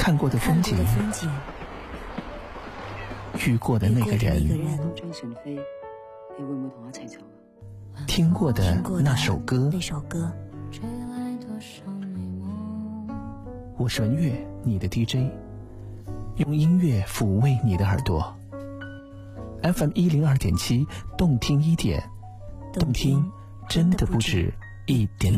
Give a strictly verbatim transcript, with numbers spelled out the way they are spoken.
看过的风景，遇过的那个人，听过的那首歌。我是文月，你的 D J， 用音乐抚慰你的耳朵。F M 一零二点七，动听一点，动听真的不止一点点。